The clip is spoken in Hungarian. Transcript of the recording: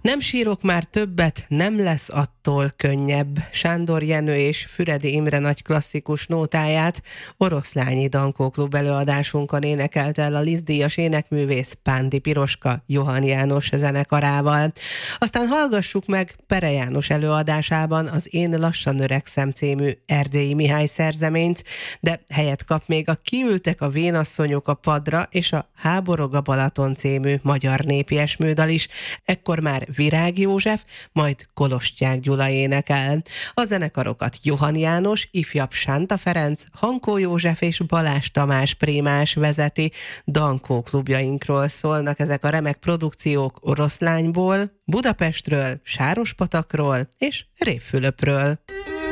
Nem sírok már többet, nem lesz attól könnyebb. Sándor Jenő és Füredi Imre nagy klasszikus nótáját Oroszlányi Dankó Klub előadásunkon énekelt el a Liszt-díjas énekművész Pándi Piroska Johann János zenekarával. Aztán hallgassuk meg Pere János előadásában az Én lassan öregszem című Erdélyi Mihály szerzeményt, de helyet kap még a Kiültek a vénasszonyok a padra és a Háborog a Balaton című magyar népiesműdal is. Ekkor már Virág József, majd Kolostyák Gyula énekel. A zenekarokat Johann János, ifjabb Sánta Ferenc, Hankó József és Balázs Tamás prémás vezeti. Dankó klubjainkról szólnak ezek a remek produkciók Oroszlányból, Budapestről, Sárospatakról és Révfülöpről.